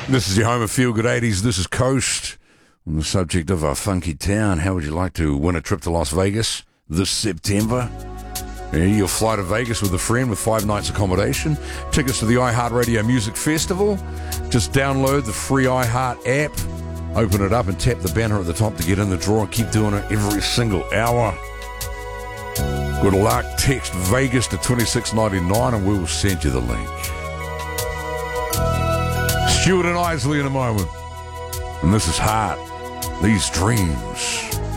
This is your home of Feel Good 80s. This is Coast. On the subject of a funky town, how would you like to win a trip to Las Vegas this September? Yeah, you'll fly to Vegas with a friend with 5 nights accommodation, tickets to the iHeartRadio Music Festival. Just download the free iHeart app, open it up and tap the banner at the top to get in the draw and keep doing it every single hour. Good luck. Text Vegas to 2699 and we will send you the link. Stuart and Isley in a moment. And this is Heart. These Dreams.